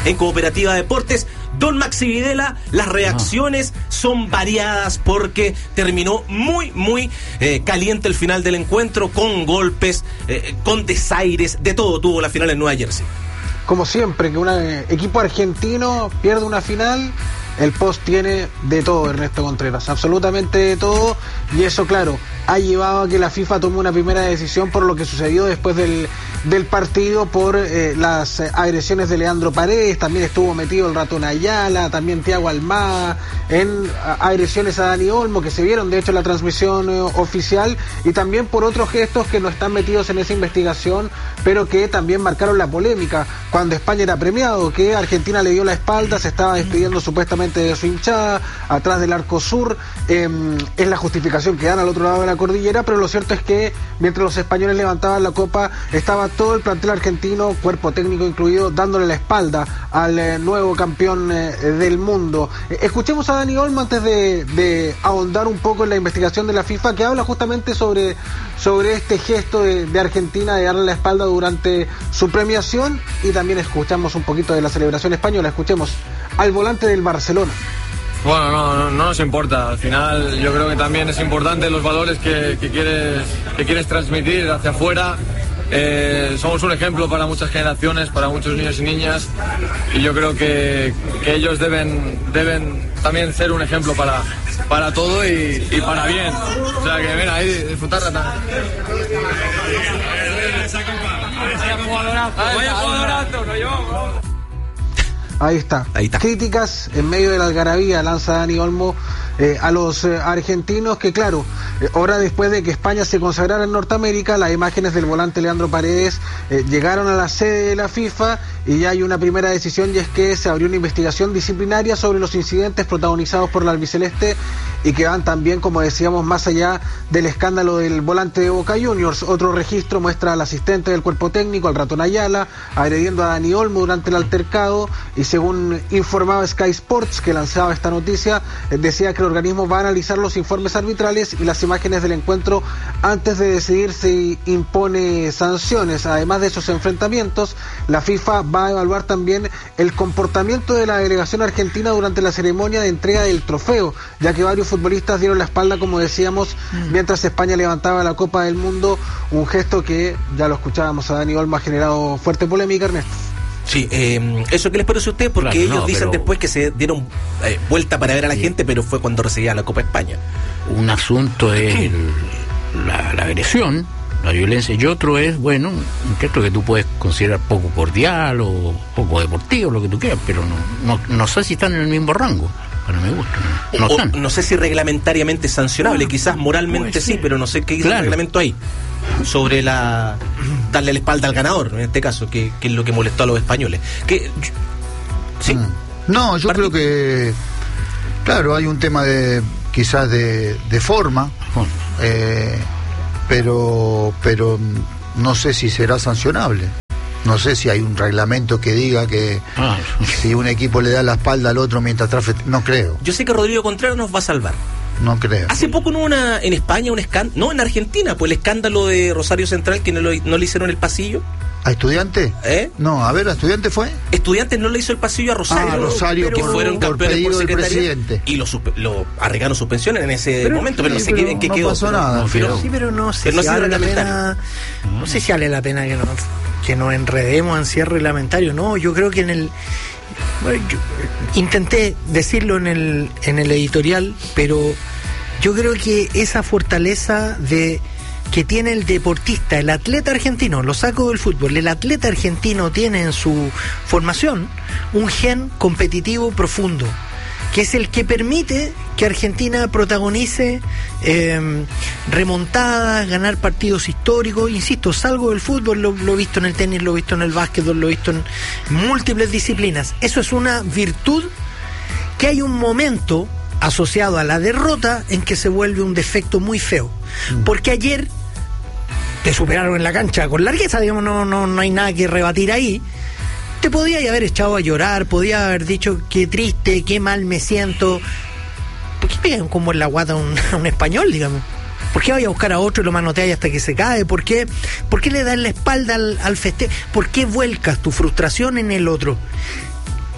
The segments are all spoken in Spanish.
en Cooperativa Deportes. Don Maxi Videla, las reacciones son variadas porque terminó muy caliente el final del encuentro, con golpes, con desaires, de todo tuvo la final en Nueva Jersey. Como siempre, que un equipo argentino pierde una final, el post tiene de todo, Ernesto Contreras, absolutamente de todo, y eso, claro, ha llevado a que la FIFA tome una primera decisión por lo que sucedió después del partido, por las agresiones de Leandro Paredes. También estuvo metido el Ratón Ayala, también Thiago Almada, en agresiones a Dani Olmo, que se vieron de hecho en la transmisión oficial, y también por otros gestos que no están metidos en esa investigación, pero que también marcaron la polémica cuando España era premiado, que Argentina le dio la espalda, se estaba despidiendo supuestamente de su hinchada atrás del arco sur. Es la justificación que dan al otro lado de la cordillera, pero lo cierto es que mientras los españoles levantaban la copa, estaba todo el plantel argentino, cuerpo técnico incluido, dándole la espalda al nuevo campeón del mundo. Escuchemos a Dani Olmo antes de ahondar un poco en la investigación de la FIFA, que habla justamente sobre este gesto de Argentina de darle la espalda durante su premiación, y también escuchamos un poquito de la celebración española. Escuchemos al volante del Barcelona. Bueno, no nos importa. Al final yo creo que también es importante los valores que quieres transmitir hacia afuera. Somos un ejemplo para muchas generaciones, para muchos niños y niñas, y yo creo que ellos deben también ser un ejemplo para todo y para bien. O sea que mira, ahí disfrutar también. Vaya jugadorazo, nos llevamos. Ahí está. Críticas en medio de la algarabía lanza Dani Olmo a los argentinos, que claro, ahora después de que España se consagrara en Norteamérica, las imágenes del volante Leandro Paredes llegaron a la sede de la FIFA, y ya hay una primera decisión, y es que se abrió una investigación disciplinaria sobre los incidentes protagonizados por la albiceleste, y que van también, como decíamos, más allá del escándalo del volante de Boca Juniors. Otro registro muestra al asistente del cuerpo técnico, al Ratón Ayala, agrediendo a Dani Olmo durante el altercado, y según informaba Sky Sports, que lanzaba esta noticia, decía que el organismo va a analizar los informes arbitrales y las imágenes del encuentro antes de decidir si impone sanciones. Además de esos enfrentamientos, la FIFA va a evaluar también el comportamiento de la delegación argentina durante la ceremonia de entrega del trofeo, ya que varios futbolistas dieron la espalda, como decíamos, mientras España levantaba la Copa del Mundo, un gesto que, ya lo escuchábamos a Dani Olmo, ha generado fuerte polémica, Ernesto. Sí, ¿eso qué les parece a usted? Porque claro, ellos dicen después que se dieron vuelta para ver a la gente, pero fue cuando recibía la Copa España. Un asunto es la agresión, la violencia, y otro es, bueno, un gesto que tú puedes considerar poco cordial o poco deportivo, lo que tú quieras, pero no sé si están en el mismo rango. Para mi gusto, no sé si reglamentariamente es sancionable, quizás moralmente sí, pero no sé qué dice el reglamento ahí sobre darle la espalda al ganador, en este caso, que es lo que molestó a los españoles. ¿Sí? No, yo creo que, claro, hay un tema quizás de forma, pero no sé si será sancionable. No sé si hay un reglamento que diga que si un equipo le da la espalda al otro mientras no creo. Yo sé que Rodrigo Contreras nos va a salvar. No creo. Hace poco no hubo en España un escándalo, no, en Argentina, pues el escándalo de Rosario Central, que no le hicieron el pasillo. ¿A Estudiantes? No, a ver, ¿a Estudiantes fue? Estudiantes no le hizo el pasillo a Rosario. Rosario, que fueron campeones por secretaría. Y lo arreglaron suspensiones en ese momento, pero no sé en qué quedó. No pasó nada. Pero no sé si vale la pena. No sé si vale la pena que nos enredemos en cierre reglamentario. No, yo creo que yo intenté decirlo en el editorial, pero yo creo que esa fortaleza que tiene el deportista, el atleta argentino, lo saco del fútbol, el atleta argentino tiene en su formación un gen competitivo profundo, que es el que permite que Argentina protagonice remontadas, ganar partidos históricos. Insisto, salgo del fútbol, lo he visto en el tenis, lo he visto en el básquetbol, lo he visto en múltiples disciplinas. Eso es una virtud que hay un momento asociado a la derrota en que se vuelve un defecto muy feo. Porque ayer te superaron en la cancha con largueza, digamos, no hay nada que rebatir ahí. Te podía haber echado a llorar, podía haber dicho qué triste, qué mal me siento. ¿Por qué pegan como en la guata a un español, digamos? ¿Por qué vaya a buscar a otro y lo manoteas hasta que se cae? ¿Por qué le das la espalda al festejo? ¿Por qué vuelcas tu frustración en el otro?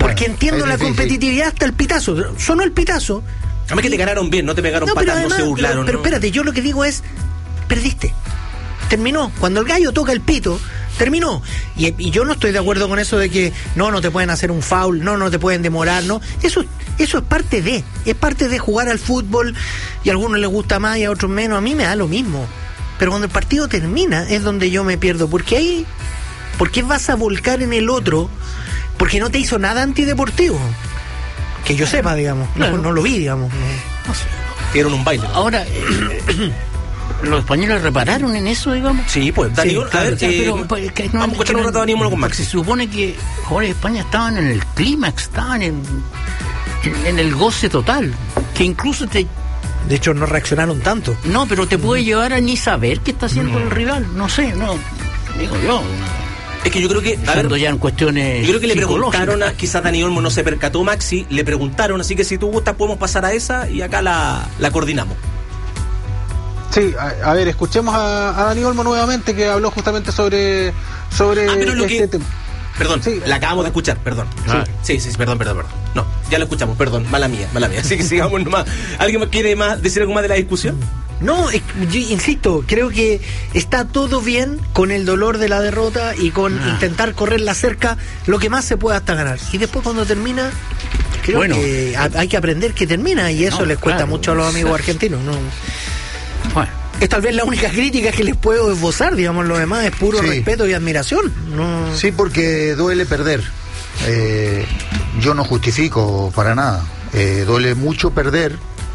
Porque entiendo la competitividad hasta el pitazo. Sonó el pitazo. Además que te ganaron bien, no te pegaron patas, además, no se burlaron. Pero espérate, yo lo que digo es, perdiste. Terminó. Cuando el gallo toca el pito, terminó. Y yo no estoy de acuerdo con eso de que no te pueden hacer un foul, no te pueden demorar, no. Eso es parte de jugar al fútbol, y a algunos les gusta más y a otros menos. A mí me da lo mismo. Pero cuando el partido termina es donde yo me pierdo, porque ahí, ¿por qué vas a volcar en el otro? Porque no te hizo nada antideportivo. Que yo sepa, digamos. Claro. No lo vi, digamos. No sé. Dieron un baile. Ahora, ¿los españoles repararon en eso, digamos? Sí, pues, Daniel, sí, a ver, pero vamos a escuchar un rato a Daniel Molo con Max. Se supone que jugadores de España estaban en el clímax, estaban en el goce total, que incluso de hecho no reaccionaron tanto. No, pero te puede llevar a ni saber qué está haciendo el rival, no sé, digo yo. Es que yo creo que, ya en cuestiones, yo creo que le preguntaron quizás Dani Olmo no se percató, Maxi, le preguntaron, así que si tú gustas podemos pasar a esa y acá la coordinamos. Sí, a ver, escuchemos a Dani Olmo nuevamente, que habló justamente sobre pero lo este tema. Perdón, sí, la acabamos de escuchar, perdón. Sí, perdón. No, ya lo escuchamos, perdón, mala mía. Así que sigamos nomás. ¿Alguien quiere decir algo más de la discusión? No, yo insisto, creo que está todo bien con el dolor de la derrota y con intentar correr la cerca lo que más se pueda hasta ganar. Y después cuando termina, creo que hay que aprender que termina, y eso les cuesta mucho a los amigos argentinos. Bueno. Es tal vez la única crítica que les puedo esbozar, digamos, lo demás es puro respeto y admiración. No. Sí, porque duele perder. Yo no justifico para nada. Duele mucho perder.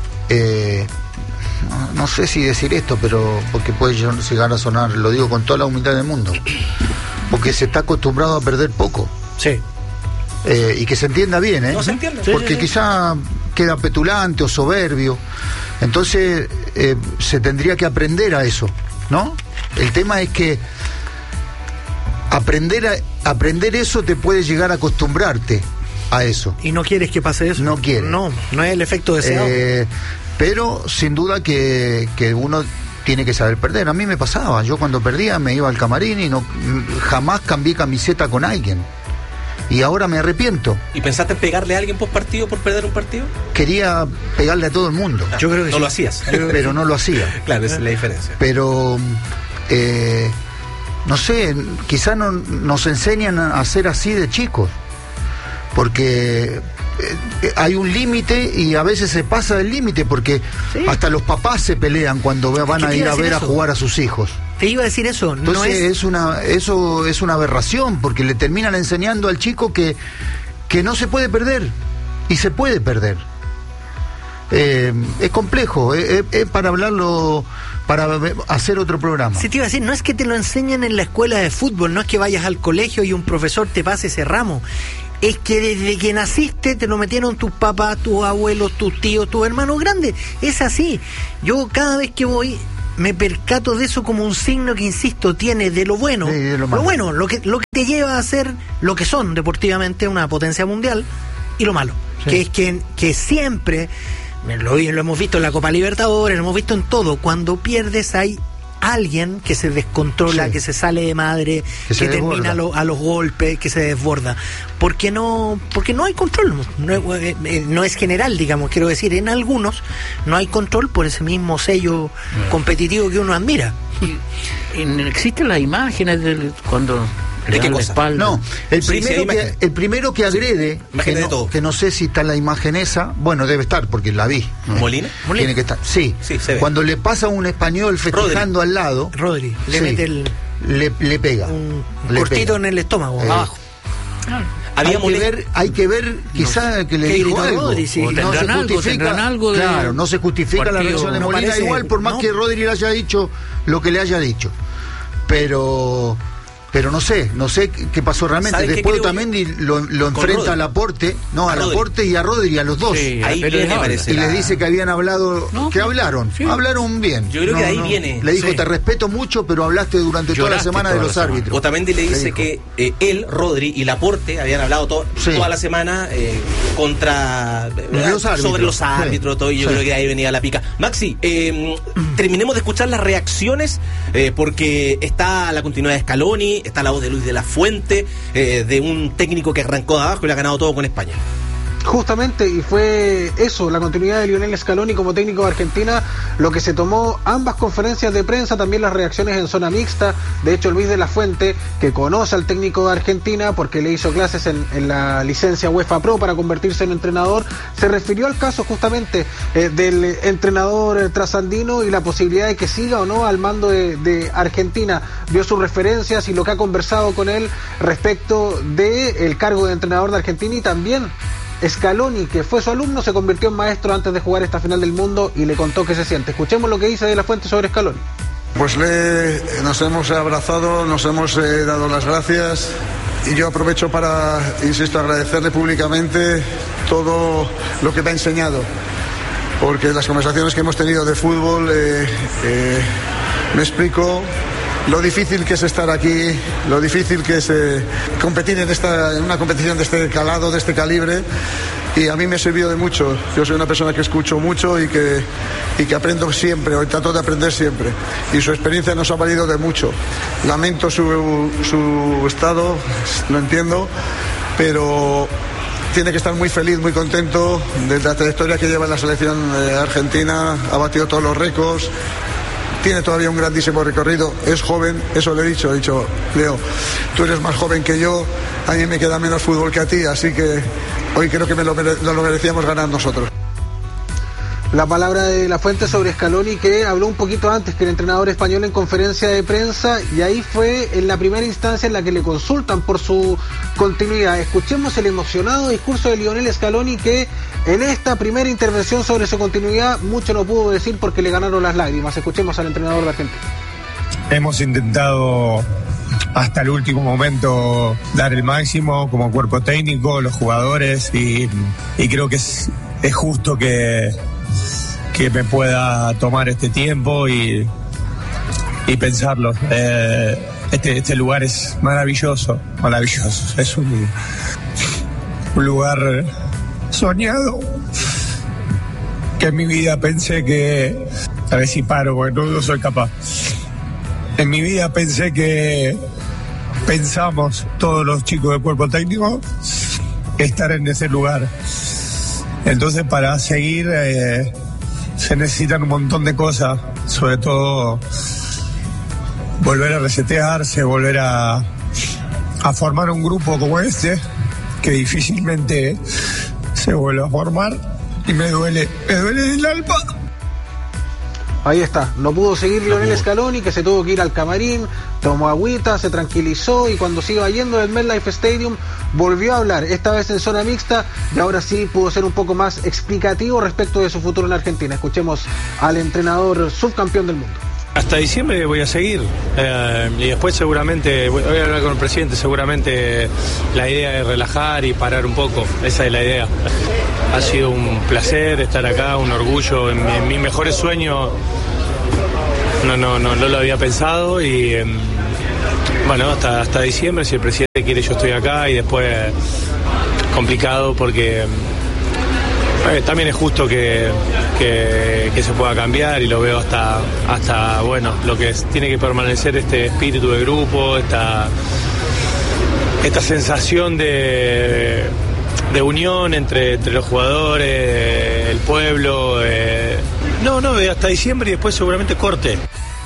No sé si decir esto, pero porque puede llegar a sonar, lo digo con toda la humildad del mundo, porque se está acostumbrado a perder poco. Sí. Y que se entienda bien, ¿eh? No se entiende. Porque quizá queda petulante o soberbio. Entonces se tendría que aprender a eso, ¿no? El tema es que aprender eso te puede llegar a acostumbrarte a eso. ¿Y no quieres que pase eso? No quieres. No es el efecto deseado. Pero sin duda que uno tiene que saber perder. A mí me pasaba, yo cuando perdía me iba al camarín y jamás cambié camiseta con alguien. Y ahora me arrepiento. ¿Y pensaste en pegarle a alguien post partido por perder un partido? Quería pegarle a todo el mundo. Yo creo que no lo hacías. Pero no lo hacía. Claro, esa es la diferencia. Pero no sé, quizás nos enseñan a ser así de chicos. Porque hay un límite y a veces se pasa del límite, porque hasta los papás se pelean cuando van a ir a ver a jugar a sus hijos. Te iba a decir eso. Entonces eso es una aberración, porque le terminan enseñando al chico que no se puede perder, y se puede perder. Es complejo, es para hablarlo, para hacer otro programa. Sí, te iba a decir, no es que te lo enseñen en la escuela de fútbol, no es que vayas al colegio y un profesor te pase ese ramo. Es que desde que naciste te lo metieron tus papás, tus abuelos, tus tíos, tus hermanos grandes. Es así. Yo cada vez que voy me percato de eso como un signo que, insisto, tiene de lo bueno, lo que te lleva a ser lo que son deportivamente una potencia mundial, y lo malo, que es que siempre, lo hemos visto en la Copa Libertadores, lo hemos visto en todo, cuando pierdes hay alguien que se descontrola, que se sale de madre, que termina a los golpes, que se desborda, porque no hay control, no es general, digamos, quiero decir, en algunos no hay control por ese mismo sello competitivo que uno admira. Existen las imágenes cuando ¿de qué cosa? Espalda. No, el primero que agrede, que no sé si está en la imagen esa, bueno, debe estar porque la vi. ¿Molina? Tiene que estar. Sí, se ve. Cuando le pasa a un español festejando al lado, Rodri, le mete le pega. Un cortito en el estómago, abajo. Hay que ver quizá que le dijo algo. Rodri, sí. No se justifica algo de claro, no se justifica la reacción de Molina, parece, igual por más que Rodri le haya dicho lo que le haya dicho. Pero no sé qué pasó realmente. Después Otamendi lo enfrenta a Laporte, a Laporte y a Rodri, a los dos. Sí, ahí y les dice que habían hablado, hablaron bien. Yo creo que de ahí viene. Le dijo, te respeto mucho, pero hablaste durante toda la semana de los árbitros. Otamendi le dice que él, Rodri y Laporte habían hablado toda la semana sobre los árbitros, todo, y yo creo que de ahí venía la pica. Maxi, terminemos de escuchar las reacciones, porque está la continuidad de Scaloni. está la voz de Luis de la Fuente, de un técnico que arrancó de abajo y le ha ganado todo con España. Justamente, y fue eso, la continuidad de Lionel Scaloni como técnico de Argentina, lo que se tomó ambas conferencias de prensa, también las reacciones en zona mixta. De hecho, Luis de la Fuente, que conoce al técnico de Argentina porque le hizo clases en la licencia UEFA Pro para convertirse en entrenador, se refirió al caso justamente del entrenador trasandino y la posibilidad de que siga o no al mando de Argentina. Dio sus referencias y lo que ha conversado con él respecto del cargo de entrenador de Argentina, y también Scaloni, que fue su alumno, se convirtió en maestro antes de jugar esta final del mundo y le contó qué se siente. Escuchemos lo que dice de la Fuente sobre Scaloni. Pues nos hemos abrazado, nos hemos dado las gracias, y yo aprovecho para, insisto, agradecerle públicamente todo lo que me ha enseñado, porque las conversaciones que hemos tenido de fútbol me explicó lo difícil que es estar aquí, lo difícil que es competir en una competición de este calado, de este calibre, y a mí me ha servido de mucho. Yo soy una persona que escucho mucho y que aprendo siempre, o trato de aprender siempre, y su experiencia nos ha valido de mucho. Lamento su estado, lo entiendo, pero tiene que estar muy feliz, muy contento de la trayectoria que lleva en la selección argentina. Ha batido todos los récords, tiene todavía un grandísimo recorrido, es joven, eso le he dicho, Leo, tú eres más joven que yo, a mí me queda menos fútbol que a ti, así que hoy creo que nos lo merecíamos ganar nosotros. La palabra de la Fuente sobre Scaloni, que habló un poquito antes que el entrenador español en conferencia de prensa, y ahí fue en la primera instancia en la que le consultan por su continuidad. Escuchemos el emocionado discurso de Lionel Scaloni, que en esta primera intervención sobre su continuidad mucho no pudo decir porque le ganaron las lágrimas. Escuchemos al entrenador de Argentina. Hemos intentado hasta el último momento dar el máximo como cuerpo técnico, los jugadores, y creo que es justo que me pueda tomar este tiempo y pensarlo. Este lugar es maravilloso. Es un lugar soñado, que en mi vida pensé que, a ver si paro porque no soy capaz, en mi vida pensé que pensamos todos los chicos del cuerpo técnico estar en ese lugar. Entonces, para seguir se necesitan un montón de cosas, sobre todo volver a resetearse, volver a formar un grupo como este, que difícilmente se vuelve a formar, y me duele el alma. Ahí está, no pudo seguir Lionel Scaloni, que se tuvo que ir al camarín, tomó agüita, se tranquilizó, y cuando se iba yendo del MetLife Stadium volvió a hablar, esta vez en zona mixta, y ahora sí pudo ser un poco más explicativo respecto de su futuro en Argentina. Escuchemos al entrenador subcampeón del mundo. Hasta diciembre voy a seguir, y después seguramente voy a hablar con el presidente. Seguramente la idea es relajar y parar un poco, esa es la idea. Ha sido un placer estar acá, un orgullo, en mis mejores sueños no lo había pensado, y bueno, hasta diciembre, si el presidente quiere, yo estoy acá, y después complicado porque también es justo que se pueda cambiar, y lo veo hasta bueno, lo que tiene que permanecer este espíritu de grupo, esta sensación de unión entre los jugadores, el pueblo. Hasta diciembre, y después seguramente corte.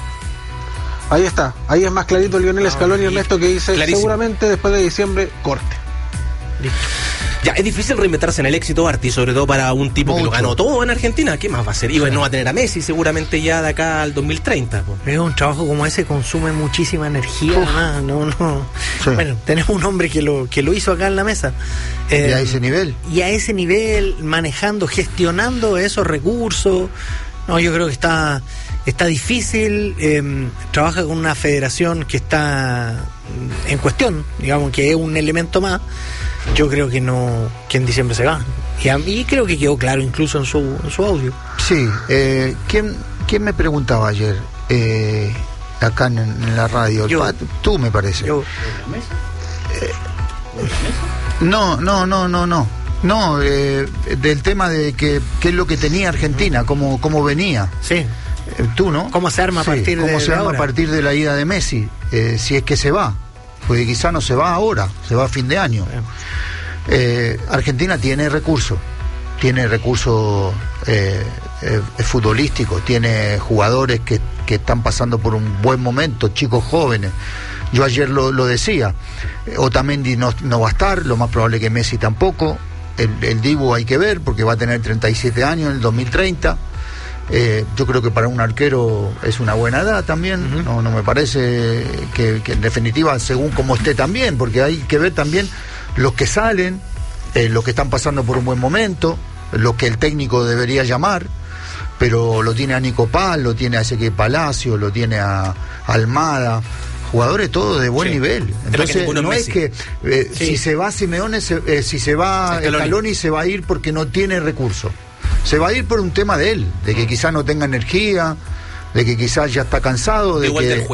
Ahí está, ahí es más clarito Lionel Scaloni, Ernesto, que dice clarísimo. Seguramente después de diciembre corte. Listo. Ya, es difícil reinventarse en el éxito, Arti, sobre todo para un tipo que lo ganó todo en Argentina. ¿Qué más va a hacer? Y no va a tener a Messi seguramente ya de acá al 2030. Es un trabajo como ese, consume muchísima energía. Sí. Bueno, tenemos un hombre que lo hizo acá en la mesa. ¿Y a ese nivel? Y a ese nivel, manejando, gestionando esos recursos. No, yo creo que está difícil. Trabaja con una federación que está en cuestión, digamos, que es un elemento más. Yo creo que en diciembre se va. Y a mí creo que quedó claro incluso en su audio. Sí. ¿Quién me preguntaba ayer acá en la radio? Tú, me parece. Yo. No, del tema de qué es lo que tenía Argentina, cómo venía. Sí. Tú, ¿no? ¿Cómo se arma a partir a partir de la ida de Messi, si es que se va? porque quizá no se va ahora, se va a fin de año. Argentina tiene recursos futbolísticos, tiene jugadores que están pasando por un buen momento, chicos jóvenes. Yo ayer lo decía, Otamendi no va a estar, lo más probable que Messi tampoco. El Dibu hay que ver, porque va a tener 37 años en el 2030. Yo creo que para un arquero es una buena edad también. No me parece que en definitiva, según como esté también, porque hay que ver también los que salen, los que están pasando por un buen momento, los que el técnico debería llamar, pero lo tiene a Nico Paz, lo tiene a Ezequiel Palacio, lo tiene a Almada, jugadores todos de buen nivel. Entonces no es que si se va Simeone, si se va Scaloni, se va a ir porque no tiene recursos. Se va a ir por un tema de él, de que quizás no tenga energía, de que quizás ya está cansado, de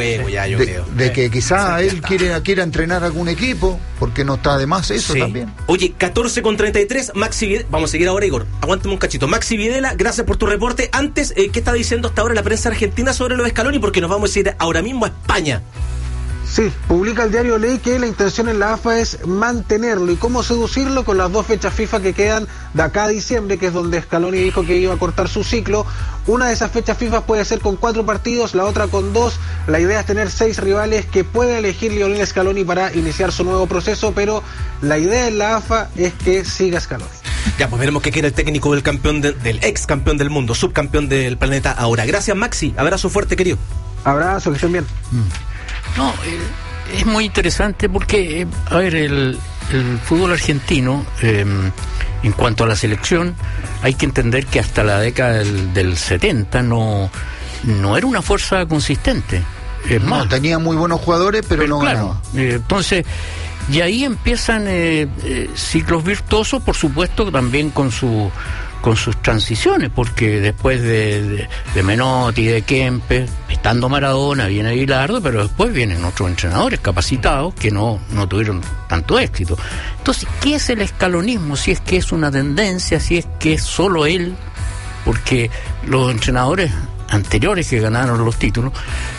que quizás él quiera entrenar algún equipo, porque no está de más eso también. Oye, 14:33, Maxi Videla, vamos a seguir ahora, Igor, aguántame un cachito. Maxi Videla, gracias por tu reporte. Antes, ¿qué está diciendo hasta ahora la prensa argentina sobre lo de Scaloni? Porque nos vamos a ir ahora mismo a España. Sí, publica el diario Ley que la intención en la AFA es mantenerlo. ¿Y cómo seducirlo? Con las 2 fechas FIFA que quedan de acá a diciembre, que es donde Scaloni dijo que iba a cortar su ciclo. Una de esas fechas FIFA puede ser con 4 partidos, la otra con 2. La idea es tener 6 rivales que puede elegir Lionel Scaloni para iniciar su nuevo proceso, pero la idea en la AFA es que siga Scaloni. Ya, pues veremos qué quiere el técnico del campeón del ex campeón del mundo, subcampeón del planeta ahora. Gracias, Maxi. Abrazo fuerte, querido. Abrazo, que estén bien. No, es muy interesante porque, a ver, el fútbol argentino, en cuanto a la selección, hay que entender que hasta la década del 70 no era una fuerza consistente. No, tenía muy buenos jugadores, pero no ganaba. Entonces, y ahí empiezan ciclos virtuosos, por supuesto, también con sus transiciones, porque después de Menotti, de Kempes, estando Maradona, viene Bilardo, pero después vienen otros entrenadores capacitados que no tuvieron tanto éxito. Entonces, ¿qué es el escalonismo? Si es que es una tendencia, si es que es solo él, porque los entrenadores anteriores que ganaron los títulos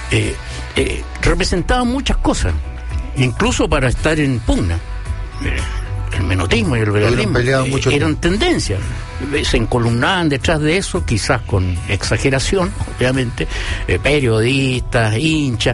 representaban muchas cosas, incluso para estar en pugna. El menotismo y el bilardismo eran tendencias, se encolumnaban detrás de eso, quizás con exageración, obviamente, periodistas, hinchas,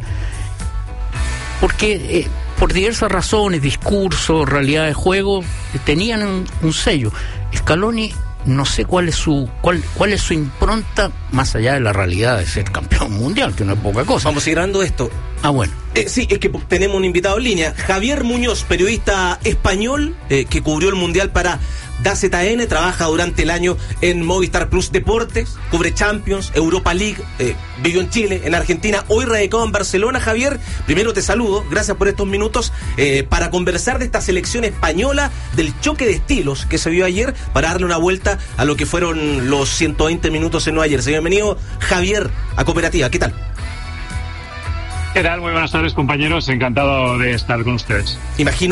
porque por diversas razones, discursos, realidad de juego, tenían un sello. Scaloni, no sé cuál es su impronta, más allá de la realidad de ser campeón mundial, que no es poca cosa. Vamos a ir dando esto. Bueno. Sí, es que tenemos un invitado en línea, Javier Muñoz, periodista español, que cubrió el mundial para DAZN, trabaja durante el año en Movistar Plus Deportes, cubre Champions, Europa League, vivió en Chile, en Argentina, hoy radicado en Barcelona. Javier, primero te saludo, gracias por estos minutos, para conversar de esta selección española, del choque de estilos que se vio ayer, para darle una vuelta a lo que fueron los 120 minutos en Nueva Jersey. Bienvenido, Javier, a Cooperativa, ¿qué tal? ¿Qué tal? Muy buenas tardes, compañeros, encantado de estar con ustedes. Imagino